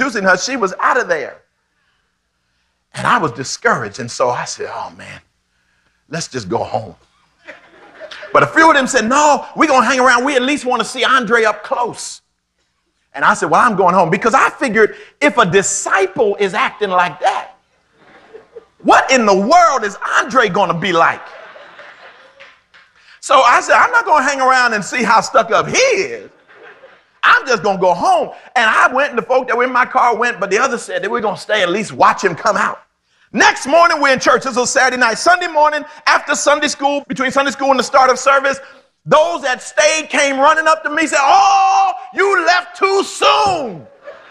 introducing her, she was out of there. And I was discouraged. And so I said, oh, man, let's just go home. But a few of them said, no, we're going to hang around. We at least want to see Andre up close. And I said, well, I'm going home, because I figured if a disciple is acting like that, what in the world is Andre going to be like? So I said, I'm not going to hang around and see how stuck up he is. I'm just going to go home. And I went, and the folk that were in my car went, but the others said that we're going to stay at least watch him come out. Next morning, we're in church. This was Saturday night. Sunday morning, after Sunday school, between Sunday school and the start of service, those that stayed came running up to me and said, oh, you left too soon.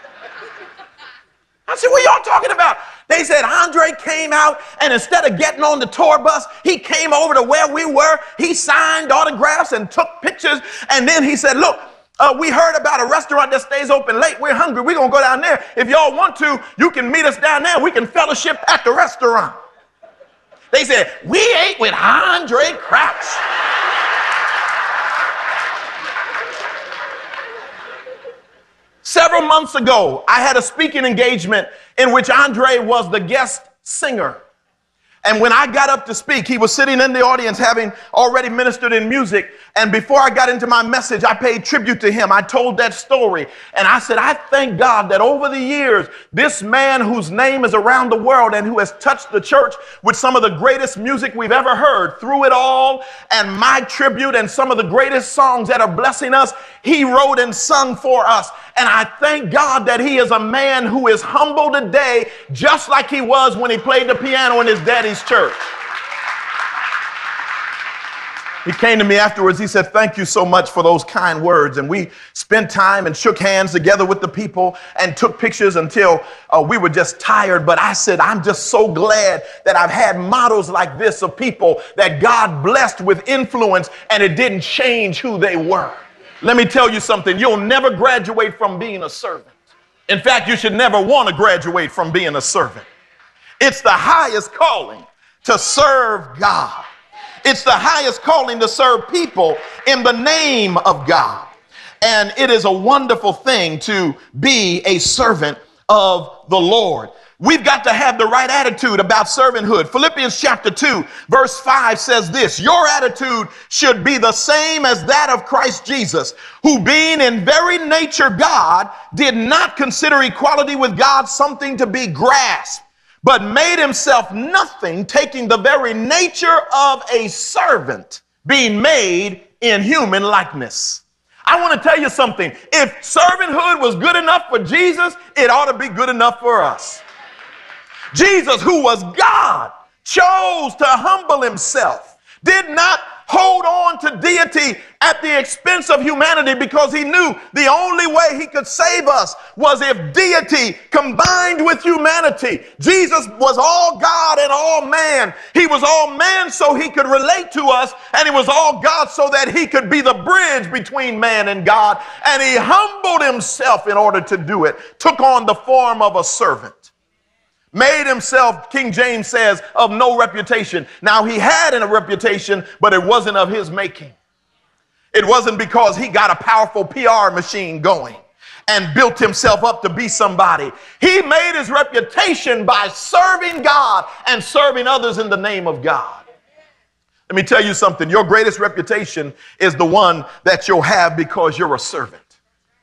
I said, what y'all talking about? They said Andre came out, and instead of getting on the tour bus, he came over to where we were. He signed autographs and took pictures. And then he said, look, we heard about a restaurant that stays open late. We're hungry. We're going to go down there. If y'all want to, you can meet us down there. We can fellowship at the restaurant. They said, we ate with Andre Crouch. Several months ago, I had a speaking engagement in which Andre was the guest singer. And when I got up to speak, he was sitting in the audience having already ministered in music. And before I got into my message, I paid tribute to him. I told that story. And I said, I thank God that over the years, this man whose name is around the world and who has touched the church with some of the greatest music we've ever heard, Through It All and My Tribute and some of the greatest songs that are blessing us, he wrote and sung for us. And I thank God that he is a man who is humble today, just like he was when he played the piano in his daddy's church. He came to me afterwards. He said, thank you so much for those kind words. And we spent time and shook hands together with the people and took pictures until we were just tired. But I said, I'm just so glad that I've had models like this of people that God blessed with influence, and it didn't change who they were. Let me tell you something. You'll never graduate from being a servant. In fact, you should never want to graduate from being a servant. It's the highest calling to serve God. It's the highest calling to serve people in the name of God. And it is a wonderful thing to be a servant of the Lord. We've got to have the right attitude about servanthood. Philippians chapter 2, verse 5 says this, your attitude should be the same as that of Christ Jesus, who being in very nature God, did not consider equality with God something to be grasped, but made himself nothing, taking the very nature of a servant, being made in human likeness. I want to tell you something. If servanthood was good enough for Jesus, it ought to be good enough for us. Jesus, who was God, chose to humble himself, did not hold on to deity at the expense of humanity, because he knew the only way he could save us was if deity combined with humanity. Jesus was all God and all man. He was all man so he could relate to us, and he was all God so that he could be the bridge between man and God. And he humbled himself in order to do it, took on the form of a servant. Made himself, King James says, of no reputation. Now, he had a reputation, but it wasn't of his making. It wasn't because he got a powerful PR machine going and built himself up to be somebody. He made his reputation by serving God and serving others in the name of God. Let me tell you something. Your greatest reputation is the one that you'll have because you're a servant.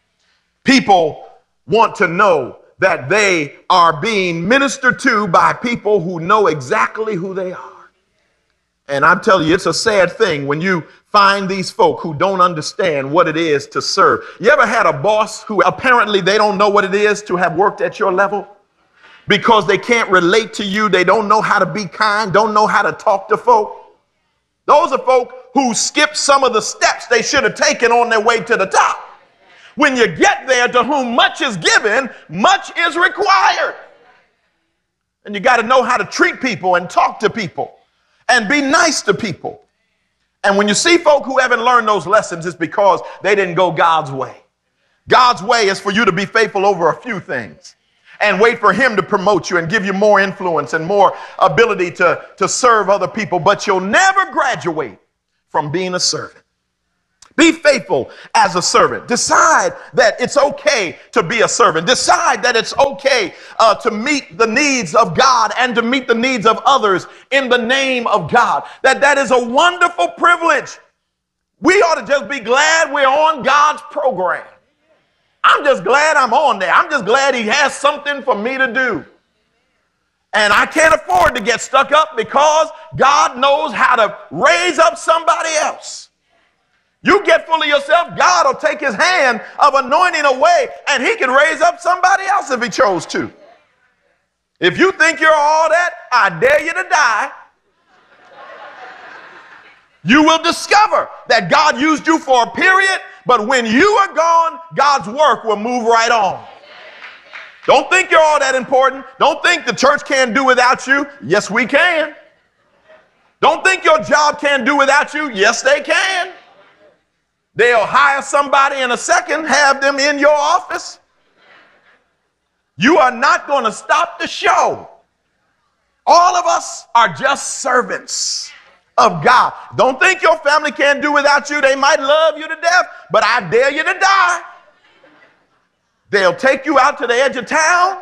People want to know that they are being ministered to by people who know exactly who they are. And I'm telling you, it's a sad thing when you find these folk who don't understand what it is to serve. You ever had a boss who apparently they don't know what it is to have worked at your level? Because they can't relate to you. They don't know how to be kind, don't know how to talk to folk. Those are folk who skip some of the steps they should have taken on their way to the top. When you get there, to whom much is given, much is required. And you got to know how to treat people and talk to people and be nice to people. And when you see folk who haven't learned those lessons, it's because they didn't go God's way. God's way is for you to be faithful over a few things and wait for him to promote you and give you more influence and more ability to serve other people. But you'll never graduate from being a servant. Be faithful as a servant. Decide that it's okay to be a servant. Decide that it's okay to meet the needs of God and to meet the needs of others in the name of God. That is a wonderful privilege. We ought to just be glad we're on God's program. I'm just glad I'm on there. I'm just glad he has something for me to do. And I can't afford to get stuck up because God knows how to raise up somebody else. You get full of yourself, God will take his hand of anointing away and he can raise up somebody else if he chose to. If you think you're all that, I dare you to die. You will discover that God used you for a period, but when you are gone, God's work will move right on. Don't think you're all that important. Don't think the church can't do without you. Yes, we can. Don't think your job can't do without you. Yes, they can. They'll hire somebody in a second, have them in your office. You are not going to stop the show. All of us are just servants of God. Don't think your family can't do without you. They might love you to death, but I dare you to die. They'll take you out to the edge of town.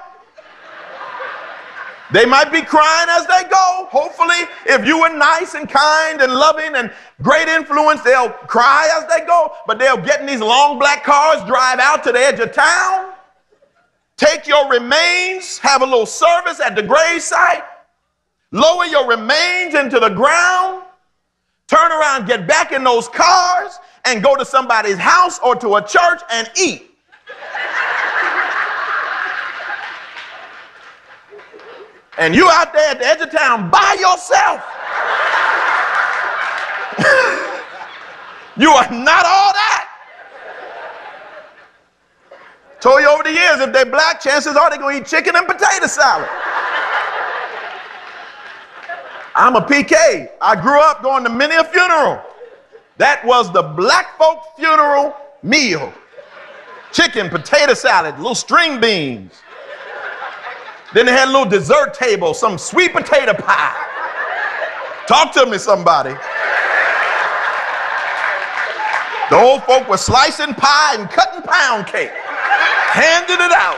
They might be crying as they go. Hopefully, if you were nice and kind and loving and great influence, they'll cry as they go. But they'll get in these long black cars, drive out to the edge of town, take your remains, have a little service at the gravesite, lower your remains into the ground, turn around, get back in those cars, and go to somebody's house or to a church and eat. And you out there at the edge of town by yourself. You are not all that. Told you over the years, if they're black, chances are they're going to eat chicken and potato salad. I'm a PK. I grew up going to many a funeral. That was the black folk funeral meal. Chicken, potato salad, little string beans. Then they had a little dessert table, some sweet potato pie. Talk to me, somebody. The old folk were slicing pie and cutting pound cake, handing it out.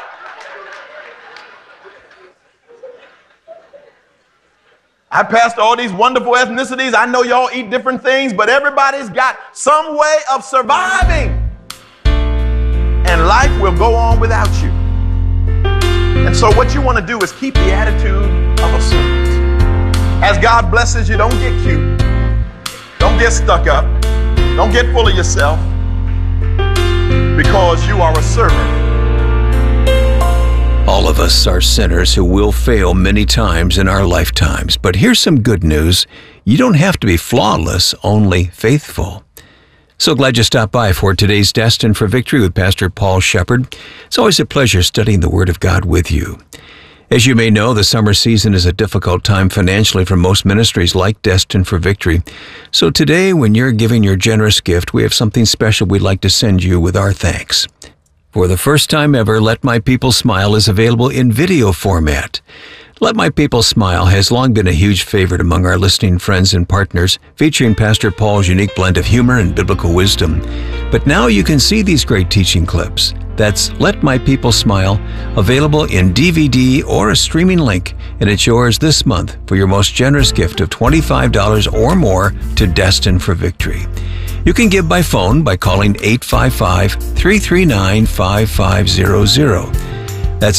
I passed all these wonderful ethnicities. I know y'all eat different things, but everybody's got some way of surviving. And life will go on without you. And so what you want to do is keep the attitude of a servant. As God blesses you, don't get cute. Don't get stuck up. Don't get full of yourself. Because you are a servant. All of us are sinners who will fail many times in our lifetimes. But here's some good news. You don't have to be flawless, only faithful. So glad you stopped by for today's Destined for Victory with Pastor Paul Shepherd. It's always a pleasure studying the Word of God with you. As you may know, the summer season is a difficult time financially for most ministries like Destined for Victory. So today, when you're giving your generous gift, we have something special we'd like to send you with our thanks. For the first time ever, Let My People Smile is available in video format. Let My People Smile has long been a huge favorite among our listening friends and partners, featuring Pastor Paul's unique blend of humor and biblical wisdom. But now you can see these great teaching clips. That's Let My People Smile, available in DVD or a streaming link, and it's yours this month for your most generous gift of $25 or more to Destined for Victory. You can give by phone by calling 855-339-5500. That's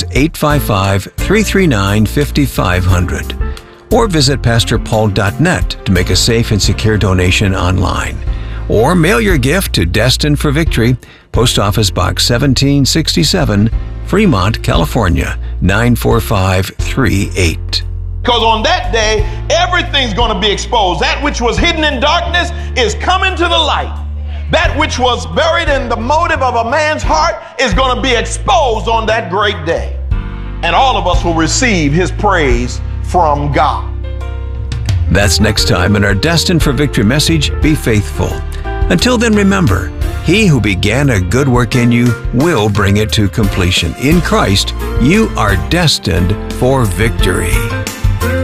855-339-5500. Or visit pastorpaul.net to make a safe and secure donation online. Or mail your gift to Destined for Victory, Post Office Box 1767, Fremont, California, 94538. Because on that day, everything's going to be exposed. That which was hidden in darkness is coming to the light. That which was buried in the motive of a man's heart is going to be exposed on that great day. And all of us will receive his praise from God. That's next time in our Destined for Victory message, Be Faithful. Until then, remember, he who began a good work in you will bring it to completion. In Christ, you are destined for victory.